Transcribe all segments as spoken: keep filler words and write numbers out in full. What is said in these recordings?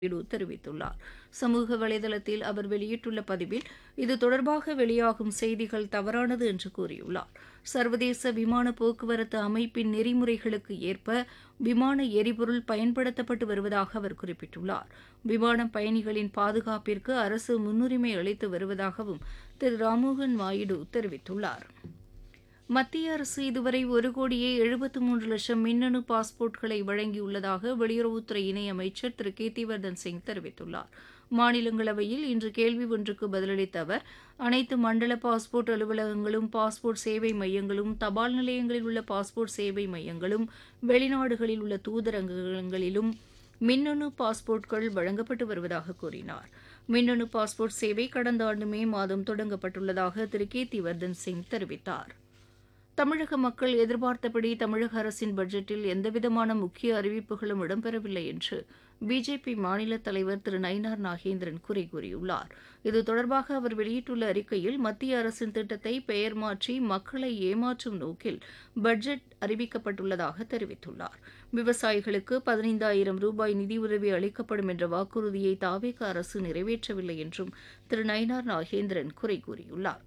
நாயுடு தெரிவித்துள்ளார். சமூக வலைதளத்தில் அவர் வெளியிட்டுள்ள பதிவில் இது தொடர்பாக வெளியாகும் செய்திகள் தவறானது என்று கூறியுள்ளார். சர்வதேச விமான போக்குவரத்து அமைப்பின் நெறிமுறைகளுக்கு ஏற்ப விமான எரிபொருள் பயன்படுத்தப்பட்டு வருவதாக அவர் குறிப்பிட்டுள்ளார். விமான பயணிகளின் பாதுகாப்பிற்கு அரசு முன்னுரிமை அளித்து வருவதாகவும் திரு ராம்மோகன் நாயுடு தெரிவித்துள்ளார். மத்திய அரசு இதுவரை ஒரு கோடியே எழுபத்து மூன்று லட்சம் மின்னணு பாஸ்போர்ட்களை வழங்கியுள்ளதாக வெளியுறவுத்துறை இணையமைச்சர் திரு கீர்த்திவர்தன் சிங் தெரிவித்துள்ளார். மாநிலங்களவையில் இன்று கேள்வி ஒன்றுக்கு பதிலளித்த அவர் அனைத்து மண்டல பாஸ்போர்ட் அலுவலகங்களும் பாஸ்போர்ட் சேவை மையங்களும் தபால் நிலையங்களில் உள்ள பாஸ்போர்ட் சேவை மையங்களும் வெளிநாடுகளில் உள்ள தூதரகங்களிலும் மின்னணு பாஸ்போர்ட்கள் வழங்கப்பட்டு வருவதாக கூறினார். மின்னணு பாஸ்போர்ட் சேவை கடந்த ஆண்டு மே மாதம் தொடங்கப்பட்டுள்ளதாக திரு கீர்த்திவர்தன் சிங் தெரிவித்தார். தமிழக மக்கள் எதிர்பார்த்தபடி தமிழக அரசின் பட்ஜெட்டில் எந்தவிதமான முக்கிய அறிவிப்புகளும் இடம்பெறவில்லை என்று பிஜேபி மாநில தலைவர் திரு நயினார் நாகேந்திரன் குறை கூறியுள்ளார். இது தொடர்பாக அவர் வெளியிட்டுள்ள அறிக்கையில் மத்திய அரசின் திட்டத்தை பெயர் மாற்றி மக்களை ஏமாற்றும் நோக்கில் பட்ஜெட் அறிவிக்கப்பட்டுள்ளதாக தெரிவித்துள்ளார். விவசாயிகளுக்கு பதினைந்தாயிரம் ரூபாய் நிதியுதவி அளிக்கப்படும் என்ற வாக்குறுதியை தாவேக அரசு நிறைவேற்றவில்லை என்றும் திரு நயினார் நாகேந்திரன் குறை கூறியுள்ளார்.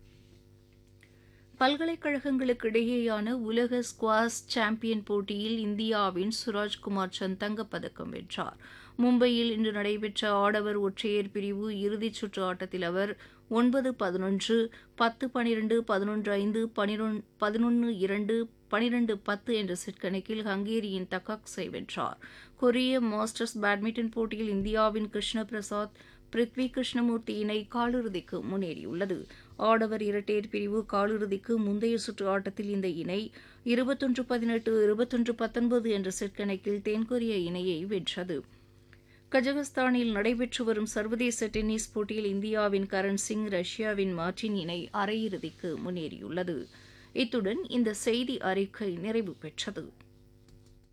பல்கலைக்கழகங்களுக்கு இடையேயான உலக ஸ்குவாஷ் சாம்பியன் போட்டியில் இந்தியாவின் சுராஜ்குமார் சந்த் தங்கப்பதக்கம் வென்றார். மும்பையில் இன்று நடைபெற்ற ஆடவர் ஒற்றையர் பிரிவு இறுதிச் சுற்று ஆட்டத்தில் அவர் ஒன்பது பதினொன்று, பத்து பனிரெண்டு, பதினொன்று ஐந்து, பதினொன்று இரண்டு, பனிரெண்டு பத்து என்ற செட் கணக்கில் ஹங்கேரியின் தகாக்ஸை வென்றார். கொரிய மாஸ்டர்ஸ் பேட்மிண்டன் போட்டியில் இந்தியாவின் கிருஷ்ண பிரசாத் பிருத்வி கிருஷ்ணமூர்த்தி இணை காலிறுதிக்கு முன்னேறியுள்ளது. ஆடவர் இரட்டையர் பிரிவு காலிறுதிக்கு முந்தைய சுற்று ஆட்டத்தில் இந்த இணை இருபத்தொன்று பதினெட்டு, இருபத்தொன்று பத்தொன்பது என்ற செட் கணக்கில் தென்கொரிய இணையை வென்றது. கஜகஸ்தானில் நடைபெற்று வரும் சர்வதேச டென்னிஸ் போட்டியில் இந்தியாவின் கரண் சிங் ரஷ்யாவின் மார்டின் இணை அரையிறுதிக்கு முன்னேறியுள்ளது. இத்துடன் இந்த செய்தி அறிக்கை நிறைவு பெற்றது.